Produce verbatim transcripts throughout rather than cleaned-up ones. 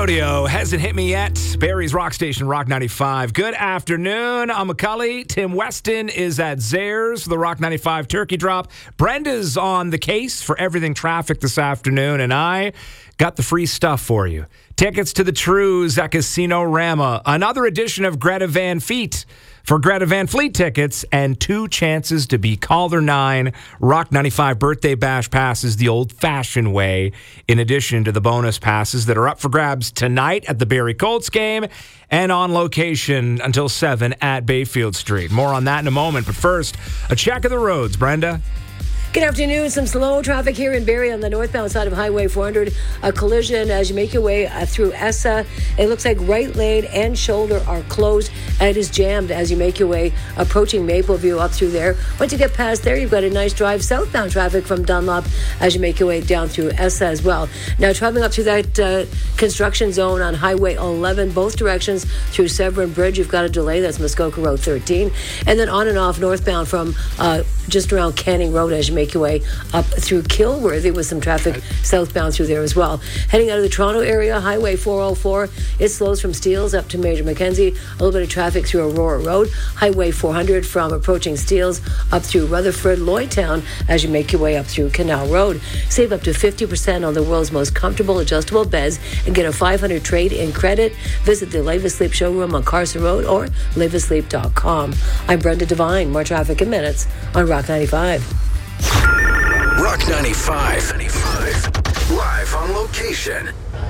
Rodeo hasn't hit me yet. Barrie's Rock Station, Rock ninety-five. Good afternoon. I'm McCully. Tim Weston is at Zares for the Rock ninety-five Turkey Drop. Brenda's on the case for everything traffic this afternoon, and I got the free stuff for you. Tickets to the Trues at Casino Rama. Another edition of Greta Van Fleet for Greta Van Fleet tickets, and two chances to be Calder nine Rock ninety-five birthday bash passes the old-fashioned way, in addition to the bonus passes that are up for grabs tonight at the Barrie Colts game and on location until seven at Bayfield Street. More on that in a moment, but first, a check of the roads. Brenda? Good afternoon. Some slow traffic here in Barrie on the northbound side of Highway four hundred. A collision as you make your way uh, through Essa. It looks like right lane and shoulder are closed, and it is jammed as you make your way approaching Mapleview up through there. Once you get past there, you've got a nice drive. Southbound traffic from Dunlop as you make your way down through Essa as well. Now, traveling up through that uh, construction zone on Highway eleven, both directions through Severn Bridge, you've got a delay. That's Muskoka Road thirteen. And then on and off northbound from uh, just around Canning Road as you make make your way up through Kilworthy with some traffic southbound through there as well. Heading out of the Toronto area, Highway four oh four, it slows from Steeles up to Major Mackenzie. A little bit of traffic through Aurora Road. Highway four hundred from approaching Steeles up through Rutherford, Lloydtown as you make your way up through Canal Road. Save up to fifty percent on the world's most comfortable adjustable beds and get a five hundred trade-in credit. Visit the Live Asleep showroom on Carson Road or live asleep dot com. I'm Brenda Devine. More traffic in minutes on Rock ninety-five. Rock ninety-five. Live on location.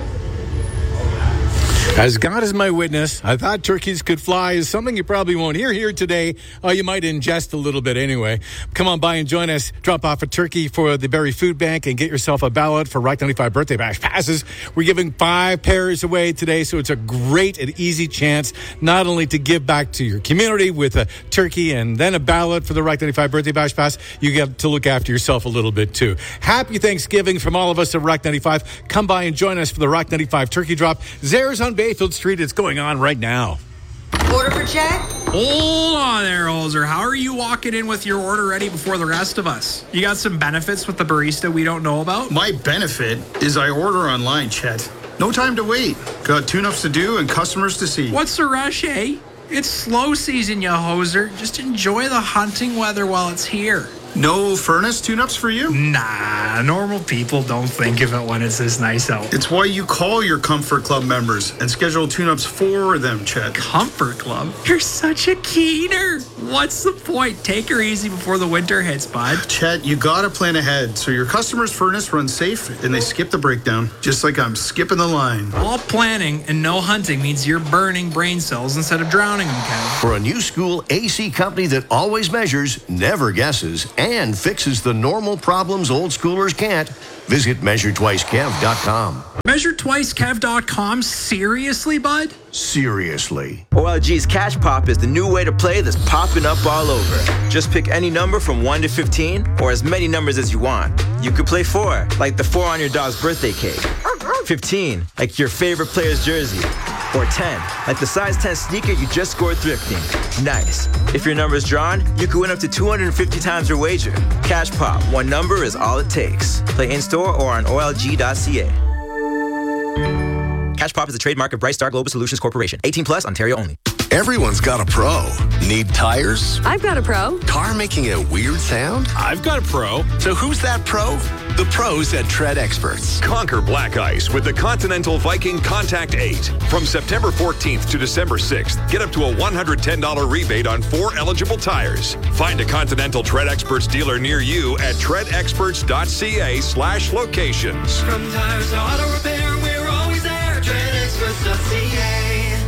As God is my witness, I thought turkeys could fly is something you probably won't hear here today. Uh, you might ingest a little bit anyway. Come on by and join us. Drop off a turkey for the Barrie Food Bank and get yourself a ballot for Rock ninety-five Birthday Bash passes. We're giving five pairs away today, so it's a great and easy chance not only to give back to your community with a turkey and then a ballot for the Rock ninety-five Birthday Bash pass, you get to look after yourself a little bit too. Happy Thanksgiving from all of us at Rock ninety-five. Come by and join us for the Rock ninety-five Turkey Drop. Zares on Bayfield Street. It's going on right now. Order for check? Hold on there, Hoser. How are you walking in with your order ready before the rest of us? You got some benefits with the barista we don't know about? My benefit is I order online, Chet. No time to wait. Got tune-ups to do and customers to see. What's the rush, eh? It's slow season, you hoser. Just enjoy the hunting weather while it's here. No furnace tune-ups for you? Nah, normal people don't think of it when it's this nice out. It's why you call your Comfort Club members and schedule tune-ups for them, Chet. Comfort Club? You're such a keener. What's the point? Take her easy before the winter hits, bud. Chet, you gotta plan ahead so your customer's furnace runs safe and they skip the breakdown, just like I'm skipping the line. All planning and no hunting means you're burning brain cells instead of drowning them, Kev. For a new school A C company that always measures, never guesses, and fixes the normal problems old schoolers can't, visit measure twice kev dot com. measure twice kev dot com? Seriously, bud? Seriously. O L G's Cash Pop is the new way to play that's popping up all over. Just pick any number from one to fifteen, or as many numbers as you want. You could play four, like the four on your dog's birthday cake. fifteen, like your favorite player's jersey. Or ten, like the size ten sneaker you just scored thrifting. Nice. If your number's drawn, you could win up to two hundred fifty times your wager. Cash Pop, one number is all it takes. Play in-store or on O L G dot C A. Cash Pop is a trademark of Bright Star Global Solutions Corporation. eighteen plus, Ontario only. Everyone's got a pro. Need tires? I've got a pro. Car making a weird sound? I've got a pro. So who's that pro? The pros at Tread Experts. Conquer black ice with the Continental Viking Contact eight. From September fourteenth to December sixth, get up to a one hundred ten dollars rebate on four eligible tires. Find a Continental Tread Experts dealer near you at tread experts dot c a slash locations. From tires to auto repair, we're always there. tread experts dot c a.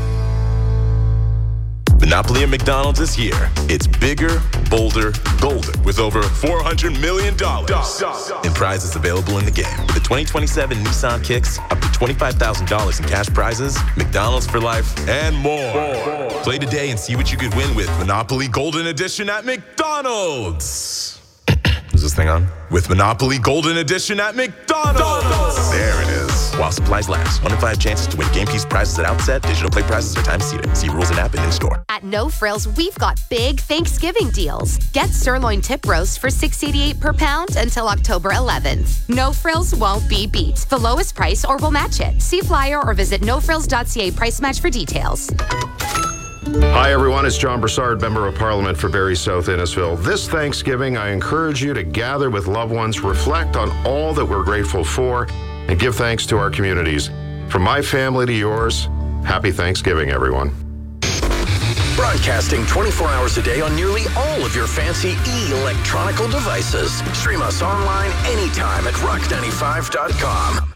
Monopoly at McDonald's is here. It's bigger, bolder, golden with over four hundred million dollars in prizes available in the game. With the twenty twenty-seven Nissan Kicks, up to twenty-five thousand dollars in cash prizes, McDonald's for life, and more. Play today and see what you could win with Monopoly Golden Edition at McDonald's. Is this thing on? With Monopoly Golden Edition at McDonald's. There it is. While supplies last. One in five chances to win game piece prizes at outset. Digital play prizes are time seated. See rules and app and in-store. At No Frills, we've got big Thanksgiving deals. Get sirloin tip roast for six dollars and eighty-eight cents per pound until October eleventh. No Frills won't be beat. The lowest price or we'll match it. See flyer or visit no frills dot c a price match for details. Hi, everyone. It's John Broussard, Member of Parliament for Barrie South Innisfil. This Thanksgiving, I encourage you to gather with loved ones, reflect on all that we're grateful for, and give thanks to our communities. From my family to yours, happy Thanksgiving, everyone. Broadcasting twenty-four hours a day on nearly all of your fancy e-electronical devices. Stream us online anytime at rock ninety-five dot com.